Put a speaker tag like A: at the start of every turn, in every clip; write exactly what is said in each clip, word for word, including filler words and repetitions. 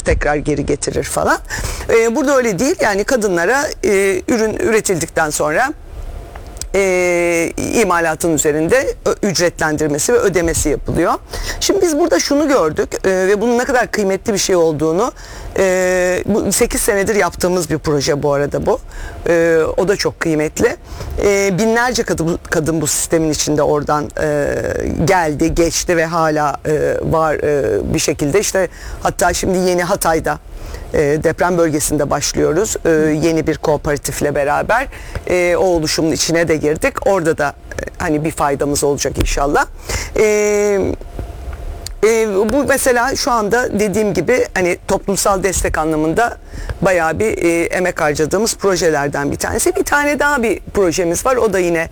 A: alıp tekrar geri getirir falan. E, burada öyle değil. Yani kadınlara e, ürün üretildikten sonra E, imalatın üzerinde ücretlendirmesi ve ödemesi yapılıyor. Şimdi biz burada şunu gördük e, ve bunun ne kadar kıymetli bir şey olduğunu e, bu sekiz senedir yaptığımız bir proje bu arada bu. E, o da çok kıymetli. E, binlerce kadın, kadın bu sistemin içinde oradan e, geldi, geçti ve hala e, var e, bir şekilde. İşte hatta şimdi yeni Hatay'da E, deprem bölgesinde başlıyoruz. E, yeni bir kooperatifle beraber e, o oluşumun içine de girdik. Orada da e, hani bir faydamız olacak inşallah. E, e, bu mesela şu anda dediğim gibi hani toplumsal destek anlamında bayağı bir e, emek harcadığımız projelerden bir tanesi. Bir tane daha bir projemiz var. O da yine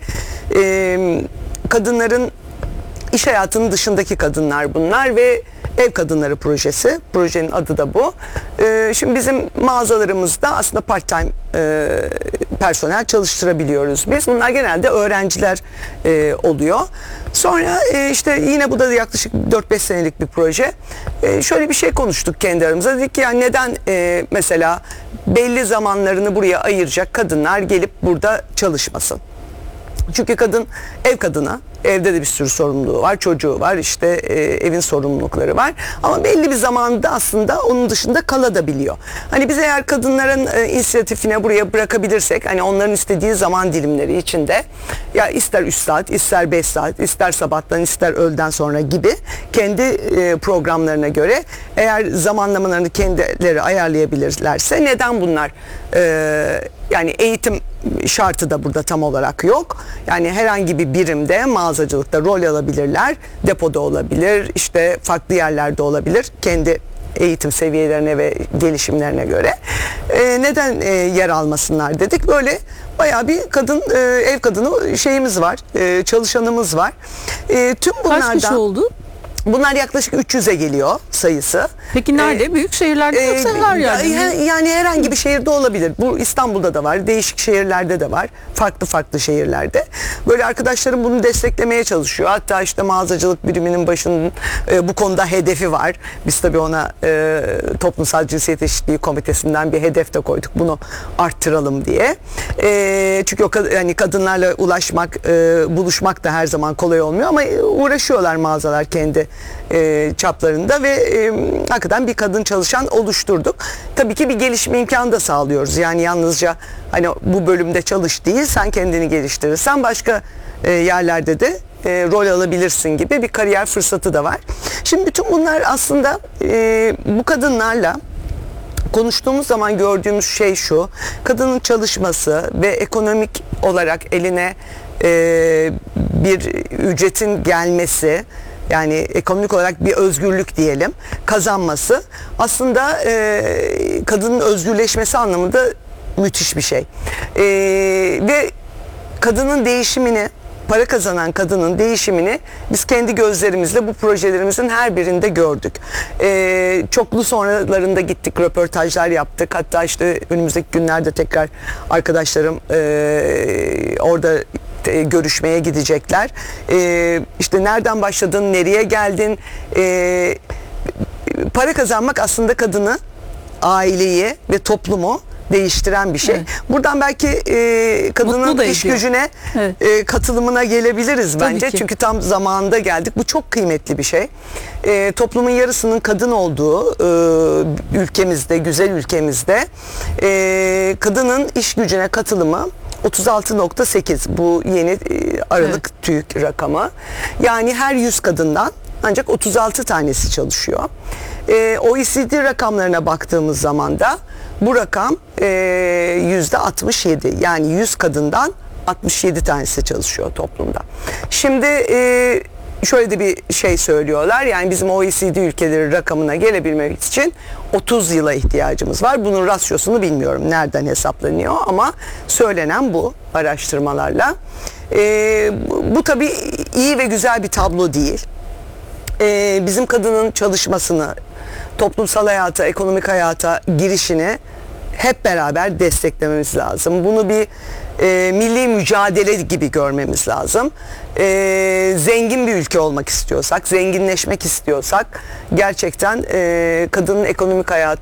A: e, kadınların iş hayatının dışındaki kadınlar bunlar ve Ev Kadınları projesi. Projenin adı da bu. Ee, şimdi bizim mağazalarımızda aslında part time e, personel çalıştırabiliyoruz biz. Bunlar genelde öğrenciler e, oluyor. Sonra e, işte yine bu da yaklaşık dört beş senelik bir proje. E, şöyle bir şey konuştuk kendi aramızda. Dedik ki yani neden e, mesela belli zamanlarını buraya ayıracak kadınlar gelip burada çalışmasın? Çünkü kadın ev kadını, evde de bir sürü sorumluluğu var, çocuğu var, işte e, evin sorumlulukları var. Ama belli bir zamanda aslında onun dışında kalabiliyor. Hani biz eğer kadınların e, inisiyatifine buraya bırakabilirsek, hani onların istediği zaman dilimleri içinde, ya ister üç saat, ister beş saat, ister sabahtan, ister öğleden sonra gibi kendi e, programlarına göre eğer zamanlamalarını kendileri ayarlayabilirlerse neden bunlar e, yani eğitim şartı da burada tam olarak yok. Yani herhangi bir birimde mağazacılıkta rol alabilirler. Depoda olabilir, işte farklı yerlerde olabilir. Kendi eğitim seviyelerine ve gelişimlerine göre. E, neden e, yer almasınlar dedik. Böyle bayağı bir kadın e, ev kadını şeyimiz var. E, çalışanımız var. E, tüm bunlardan...
B: Kaç kişi oldu?
A: Bunlar yaklaşık üç yüze geliyor sayısı.
B: Peki nerede? Ee, Büyük şehirlerde e, yoksa her yerde mi?
A: Yani herhangi bir şehirde olabilir. Bu İstanbul'da da var, değişik şehirlerde de var. Farklı farklı şehirlerde. Böyle arkadaşlarım bunu desteklemeye çalışıyor. Hatta işte mağazacılık biriminin başının e, bu konuda hedefi var. Biz tabii ona e, Toplumsal Cinsiyet Eşitliği Komitesi'nden bir hedef de koyduk. Bunu arttıralım diye. E, çünkü o yani kadınlarla ulaşmak, e, buluşmak da her zaman kolay olmuyor ama uğraşıyorlar mağazalar kendi E, çaplarında ve e, hakikaten bir kadın çalışan oluşturduk. Tabii ki bir gelişme imkanı da sağlıyoruz. Yani yalnızca hani bu bölümde çalış değil, sen kendini geliştirirsen başka e, yerlerde de e, rol alabilirsin gibi bir kariyer fırsatı da var. Şimdi bütün bunlar aslında e, bu kadınlarla konuştuğumuz zaman gördüğümüz şey şu: kadının çalışması ve ekonomik olarak eline e, bir ücretin gelmesi, yani ekonomik olarak bir özgürlük diyelim, kazanması aslında e, kadının özgürleşmesi anlamında müthiş bir şey. E, ve kadının değişimini, para kazanan kadının değişimini biz kendi gözlerimizle bu projelerimizin her birinde gördük. Ee, çoklu sonralarında gittik, röportajlar yaptık. Hatta işte önümüzdeki günlerde tekrar arkadaşlarım e, orada e, görüşmeye gidecekler. E, işte nereden başladın, nereye geldin? E, para kazanmak aslında kadını, aileyi ve toplumu değiştiren bir şey. Evet. Buradan belki e, kadının iş gücüne evet. e, katılımına gelebiliriz
B: Tabii
A: bence.
B: ki.
A: Çünkü tam zamanında geldik. Bu çok kıymetli bir şey. E, toplumun yarısının kadın olduğu e, ülkemizde, güzel ülkemizde e, kadının iş gücüne katılımı otuz altı nokta sekiz. Bu yeni e, Aralık evet. TÜİK rakamı. Yani her yüz kadından ancak otuz altı tanesi çalışıyor. E, O E C D rakamlarına baktığımız zaman da bu rakam e, yüzde altmış yedi. Yani yüz kadından altmış yedi tanesi çalışıyor toplumda. Şimdi e, şöyle de bir şey söylüyorlar. Yani bizim O E C D ülkeleri rakamına gelebilmek için otuz yıla ihtiyacımız var. Bunun rasyosunu bilmiyorum nereden hesaplanıyor ama söylenen bu araştırmalarla. E, bu, bu tabii iyi ve güzel bir tablo değil. E, bizim kadının çalışmasını, toplumsal hayata, ekonomik hayata girişini hep beraber desteklememiz lazım. Bunu bir e, milli mücadele gibi görmemiz lazım. E, zengin bir ülke olmak istiyorsak, zenginleşmek istiyorsak gerçekten e, kadının ekonomik hayatı